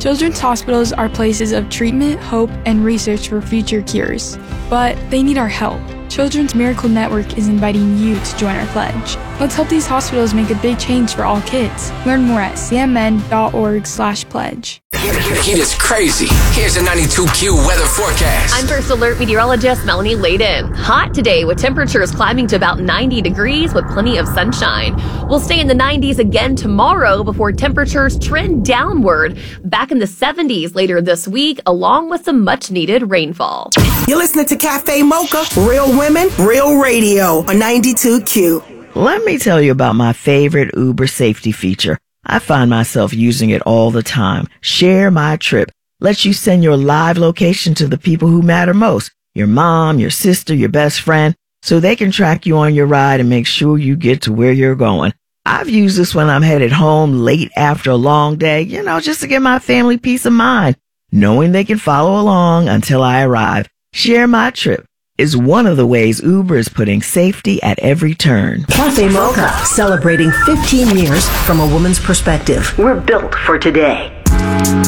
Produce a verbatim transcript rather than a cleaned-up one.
Children's hospitals are places of treatment, hope, and research for future cures. But they need our help. Children's Miracle Network is inviting you to join our pledge. Let's help these hospitals make a big change for all kids. Learn more at c m n dot org slash pledge. Heat is crazy. Here's a ninety-two Q weather forecast. I'm First Alert meteorologist Melanie Layden. Hot today with temperatures climbing to about ninety degrees with plenty of sunshine. We'll stay in the nineties again tomorrow before temperatures trend downward back in the seventies later this week, along with some much needed rainfall. You're listening to Cafe Mocha, Real Women, Real Radio on ninety-two Q. Let me tell you about my favorite Uber safety feature. I find myself using it all the time. Share My Trip lets you send your live location to the people who matter most. Your mom, your sister, your best friend, so they can track you on your ride and make sure you get to where you're going. I've used this when I'm headed home late after a long day, you know, just to give my family peace of mind, knowing they can follow along until I arrive. Share My Trip is one of the ways Uber is putting safety at every turn. Cafe Mocha, celebrating fifteen years from a woman's perspective. We're built for today.